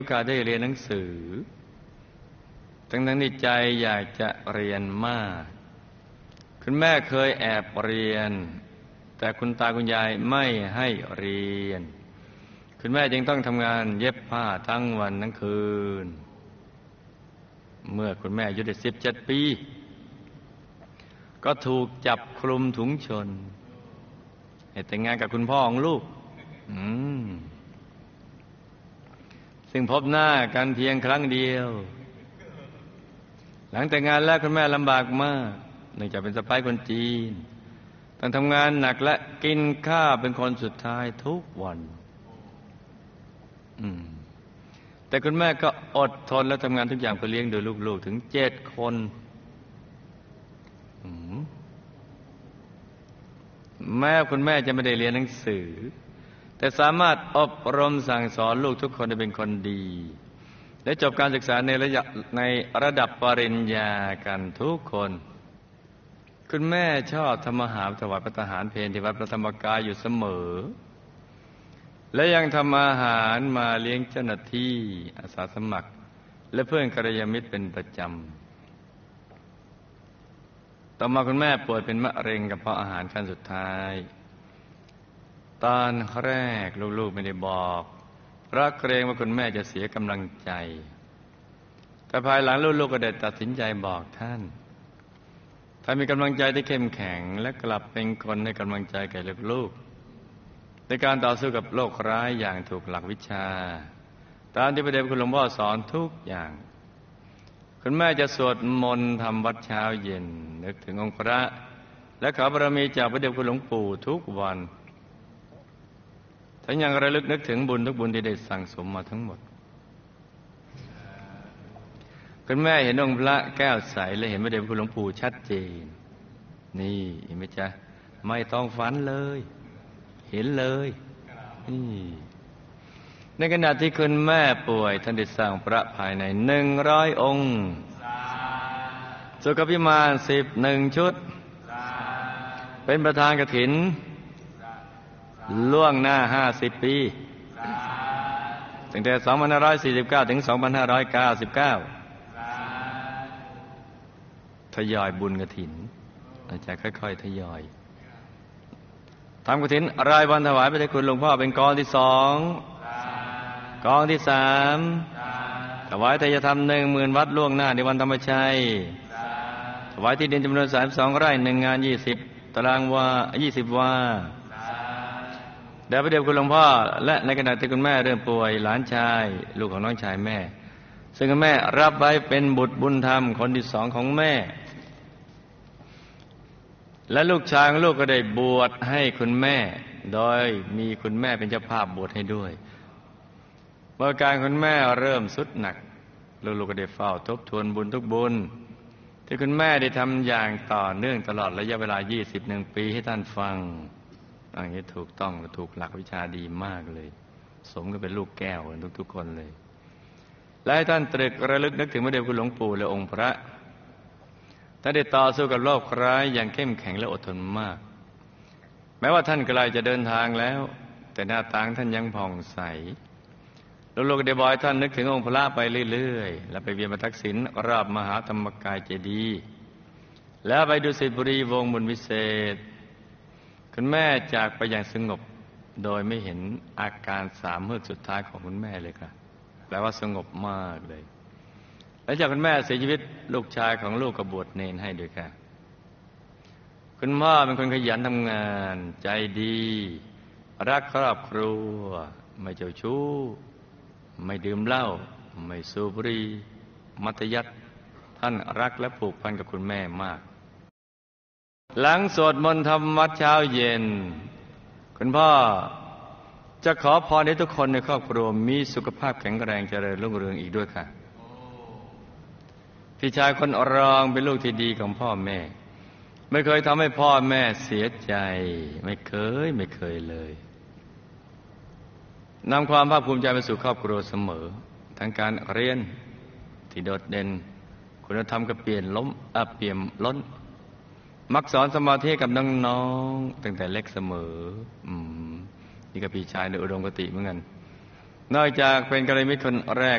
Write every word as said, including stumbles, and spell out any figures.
โอกาสได้เรียนหนังสือทั้งทั้งที่ใจอยากจะเรียนมากคุณแม่เคยแอบเรียนแต่คุณตาคุณยายไม่ให้เรียนคุณแม่จึงต้องทำงานเย็บผ้าทั้งวันทั้งคืนเมื่อคุณแม่อายุได้สิบเจ็ดปีก็ถูกจับคลุมถุงชนให้แต่งงานกับคุณพ่อของลูกอืมซึ่งพบหน้ากันเพียงครั้งเดียวหลังแต่งงานแล้วคุณแม่ลำบากมากเนื่องจากเป็นสะใภ้คนจีนต้องทำงานหนักและกินข้าวเป็นคนสุดท้ายทุกวันอืมแต่คุณแม่ก็อดทนและทำงานทุกอย่างเพื่อเลี้ยงดูลูกๆถึงเจ็ดคนแม้คุณแม่จะไม่ได้เรียนหนังสือแต่สามารถอบรมสั่งสอนลูกทุกคนให้เป็นคนดีและจบการศึกษาในระดับในระดับปริญญากันทุกคนคุณแม่ชอบทำอาหารถวายพระทหารเพลที่วัดพระธรรมกายอยู่เสมอและยังทำอาหารมาเลี้ยงเจ้าหน้าที่อาสาสมัครและเพื่อนกัลยาณมิตรเป็นประจำต่อมาคุณแม่ป่วยเป็นมะเร็งกระเพาะอาหารขั้นสุดท้ายตอนแรกลูกๆไม่ได้บอกเพราะเกรงว่าคุณแม่จะเสียกำลังใจแต่ภายหลังลูกๆก็ได้ตัดสินใจบอกท่านถ้ามีกำลังใจที่เข้มแข็งและกลับเป็นคนให้กำลังใจแก่ลูกๆในการต่อสู้กับโรคร้ายอย่างถูกหลักวิชาตามที่พระเดชคุณหลวงพ่อสอนทุกอย่างคุณแม่จะสวดมนต์ทำวัดเช้าเย็นนึกถึงองค์พระและขอบารมีจากพระเดชคุณหลวงปู่ทุกวันทั้งยังระลึกนึกถึงบุญทุกบุญที่ได้สั่งสมมาทั้งหมดคุณแม่เห็นองค์พระแก้วใสและเห็นพระเดชคุณหลวงปู่ชัดเจนนี่เห็นไหมจ๊ะไม่ต้องฝันเลยเห็นเลยนี่ในขณะที่คุณแม่ป่วยท่านได้สร้างพระภายในหนึ่งร้อยองค์สุขภิมานสิบหนึ่งชุดเป็นประธานกฐินล่วงหน้าห้าสิบปีตั้งแต่สองพันห้าร้อยสี่สิบเก้าถึงสองพันห้าร้อยเก้าสิบเก้าทยอยบุญกฐินอาจจะค่อยๆทยอยทำกฐินรายวันถวายพระเดชคุณหลวงพ่อเป็นกองที่สองกองที่สามถวายทายธรรมหนึ่งหมื่นวัดล่วงหน้าในวันธรรมชัยถวายที่ดินจำนวนสามสิบสองไร่หนึ่งงานยี่สิบตารางวายี่สิบวาแด่พระเดชคุณหลวงพ่อและในขณะที่คุณแม่เริ่มป่วยหลานชายลูกของน้องชายแม่ซึ่งคุณแม่รับไว้เป็นบุตรบุญธรรมคนที่สองของแม่และลูกชายของลูกก็ได้บวชให้คุณแม่โดยมีคุณแม่เป็นเจ้าภาพบวชให้ด้วยเมื่อการคุณแม่เริ่มสุดหนักลูกๆก็ได้เฝ้าทบทวนบุญทุกบุญที่คุณแม่ได้ทำอย่างต่อเนื่องตลอดระยะเวลายี่สิบเอ็ดปีให้ท่านฟังอย่างนี้ถูกต้องและถูกหลักวิชาดีมากเลยสมก็เป็นลูกแก้วทุกๆคนเลยและให้ท่านตรึกระลึกนึกถึงพระเดชคุณหลวงปู่และองค์พระท่านได้ต่อสู้กับโรคร้ายอย่างเข้มแข็งและอดทนมากแม้ว่าท่านกำลังจะเดินทางแล้วแต่หน้าตาท่านยังผ่องใสลูกๆได้บอกให้ท่านนึกถึงองค์พระไปเรื่อยๆแล้วไปเวียนมาทักษิณรอบมหาธรรมกายเจดีย์แล้วไปดุสิตบุรีวงบุญวิเศษคุณแม่จากไปอย่างสงบโดยไม่เห็นอาการสามมื้อสุดท้ายของคุณแม่เลยค่ะแปลว่าสงบมากเลยหลังจากคุณแม่เสียชีวิตลูกชายของลูกก็บวชเนรให้ด้วยค่ะคุณพ่อเป็นคนขยันทำงานใจดีรักครอบครัวไม่เจ้าชู้ไม่ดื่มเหล้าไม่สูบบุหรี่มัธยัสถ์ท่านรักและผูกพันกับคุณแม่มากหลังสวดมนต์ทำวัดเช้าเย็นคุณพ่อจะขอพรให้ทุกคนในครอบครัวมีสุขภาพแข็งแรงเจริญรุ่งเรืองอีกด้วยค่ะพี่ชายคนรองเป็นลูกที่ดีของพ่อแม่ไม่เคยทำให้พ่อแม่เสียใจไม่เคยไม่เคยเลยนำความภาคภูมิใจไปสู่ครอบครัวเสมอทั้งการเรียนที่โดดเด่นคุณธรรมก็เปลี่ยนล้มอ่ะเปี่ยมล้นมักสอนสมาธิกับน้องๆตั้งแต่เล็กเสมออืมนี่ก็พี่ชายในอุดมคติเหมือนกันนอกจากเป็นกัลยาณมิตรคนแรก